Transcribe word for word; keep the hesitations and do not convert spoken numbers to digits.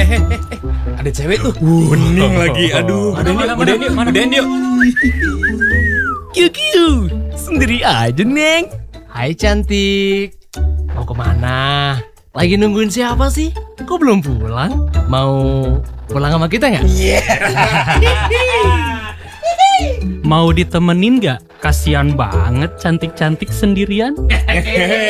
eh, eh, eh, ada cewek tuh. Bening lagi. Aduh, Mana, udahin mana, yuk, mana, udahin yuk, mana? udahin yuk. Kiu kiu, sendiri aja Neng. Hai cantik, mau kemana? Lagi nungguin siapa sih? Kok belum pulang? Mau pulang sama kita nggak? Mau ditemenin gak? Kasian banget cantik-cantik sendirian.